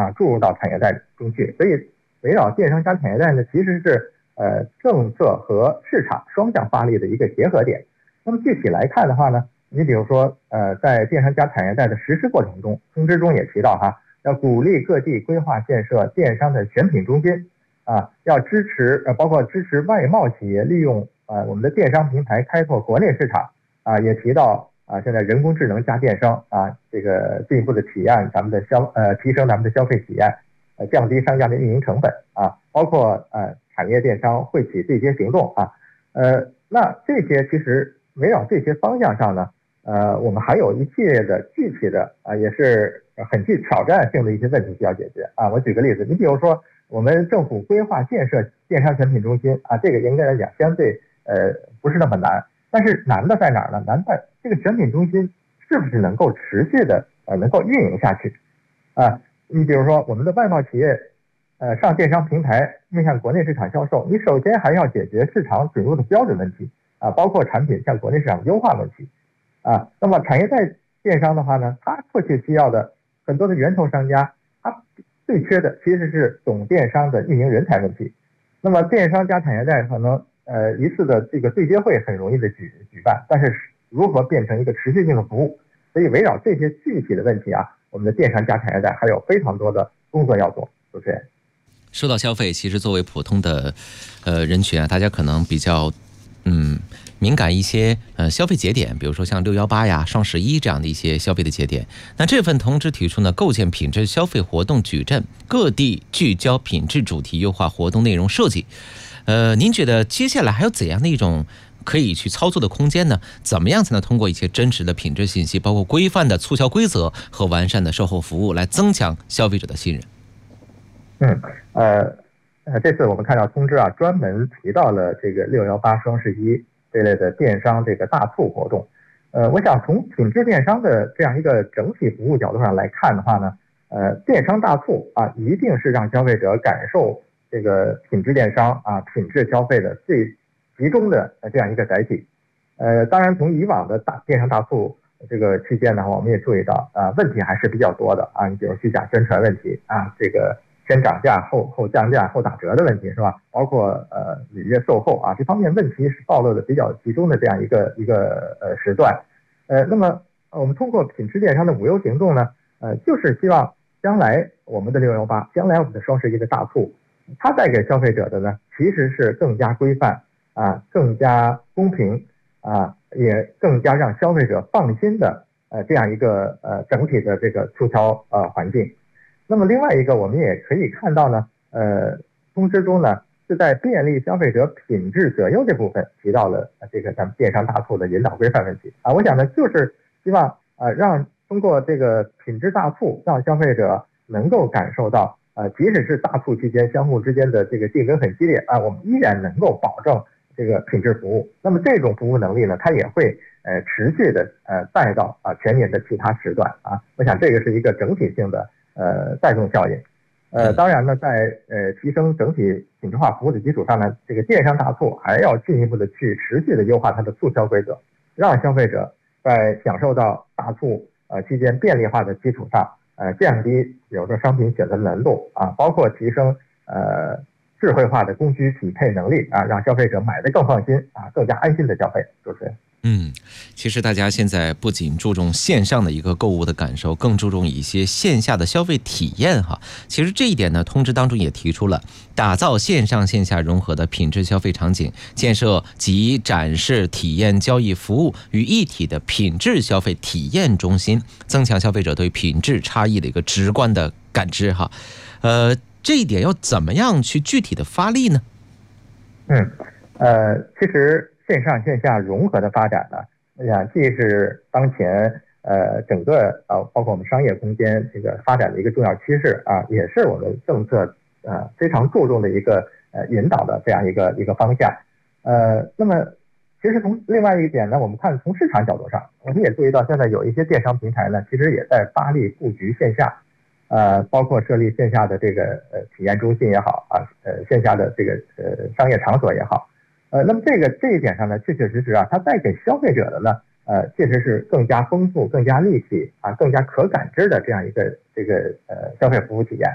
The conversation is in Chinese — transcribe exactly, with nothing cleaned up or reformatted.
啊注入到产业带中去。所以围绕电商加产业带呢，其实是呃政策和市场双向发力的一个结合点。那么具体来看的话呢，你比如说呃在电商加产业带的实施过程中，通知中也提到哈，要鼓励各地规划建设电商的选品中心啊，要支持呃包括支持外贸企业利用呃我们的电商平台开拓国内市场啊，也提到啊现在人工智能加电商啊，这个进一步的体验咱们的消呃提升咱们的消费体验，呃降低商家的运营成本啊，包括呃产业电商汇起对接行动啊，呃那这些其实围绕这些方向上呢，呃我们还有一系列的具体的啊也是很具挑战性的一些问题需要解决啊。我举个例子，你比如说我们政府规划建设电商选品中心啊，这个应该来讲相对呃不是那么难，但是难的在哪儿呢？难在这个选品中心是不是能够持续的呃能够运营下去啊？你比如说我们的外贸企业呃上电商平台面向国内市场销售，你首先还要解决市场准入的标准问题啊，包括产品向国内市场优化问题啊。那么产业带电商的话呢，它迫切需要的很多的源头商家，它最缺的其实是懂电商的运营人才问题。那么电商加产业带可能呃一次的这个对接会很容易的举举办，但是如何变成一个持续性的服务？所以围绕这些具体的问题啊，我们的电商加产业带还有非常多的工作要做。主持人， 说到消费，其实作为普通的呃人群啊，大家可能比较嗯敏感一些呃消费节点，比如说像六幺八呀、双十一这样的一些消费的节点。那这份通知提出呢，构建品质消费活动矩阵，各地聚焦品质主题，优化活动内容设计。呃，您觉得接下来还有怎样的一种可以去操作的空间呢？怎么样才能通过一些真实的品质信息，包括规范的促销规则和完善的售后服务，来增强消费者的信任？ 嗯，呃，呃，这次我们看到通知啊，专门提到了这个六幺八、双十一这类的电商这个大促活动。呃，我想从品质电商的这样一个整体服务角度上来看的话呢，呃，电商大促啊，一定是让消费者感受这个品质电商啊、品质消费的最集中的这样一个载体。呃，当然从以往的大电商大促这个期间呢，我们也注意到啊，问题还是比较多的啊，你比如虚假宣传问题啊，这个先涨价后后降价后打折的问题是吧？包括呃履约售后啊，这方面问题是暴露的比较集中的这样一个一个呃时段。呃，那么我们通过品质电商的无忧行动呢，呃，就是希望将来我们的六幺八，将来我们的双十一的大促，它带给消费者的呢，其实是更加规范啊，更加公平啊，也更加让消费者放心的呃这样一个呃整体的这个促销呃环境。那么另外一个，我们也可以看到呢，呃，通知中呢是在便利消费者品质择优这部分提到了这个咱们电商大促的引导规范问题啊。我想呢，就是希望呃让通过这个品质大促，让消费者能够感受到，呃，即使是大促期间相互之间的这个竞争很激烈啊，我们依然能够保证这个品质服务。那么这种服务能力呢，它也会呃持续的呃带到啊全年的其他时段啊。我想这个是一个整体性的呃带动效应。呃，当然呢，在呃提升整体品质化服务的基础上呢，这个电商大促还要进一步的去持续的优化它的促销规则，让消费者在享受到大促呃期间便利化的基础上，呃降低比如说商品选择难度啊，包括提升呃智慧化的供需匹配能力啊，让消费者买得更放心啊，更加安心的消费。主持人。 嗯，其实大家现在不仅注重线上的一个购物的感受，更注重一些线下的消费体验哈。其实这一点呢，通知当中也提出了打造线上线下融合的品质消费场景，建设集展示、体验、交易、服务于一体的品质消费体验中心，增强消费者对品质差异的一个直观的感知哈。呃，这一点要怎么样去具体的发力呢？ 嗯，呃，其实线上线下融合的发展呢，我想既是当前呃整个呃包括我们商业空间这个发展的一个重要趋势啊，也是我们政策呃非常注重的一个呃引导的这样一个一个方向。呃，那么其实从另外一点呢，我们看从市场角度上，我们也注意到现在有一些电商平台呢，其实也在发力布局线下。呃，包括设立线下的这个呃体验中心也好啊，呃线下的这个呃商业场所也好，呃，那么这个这一点上呢，确确实实啊，它带给消费者的呢，呃，确实是更加丰富、更加立体啊、更加可感知的这样一个这个呃消费服务体验。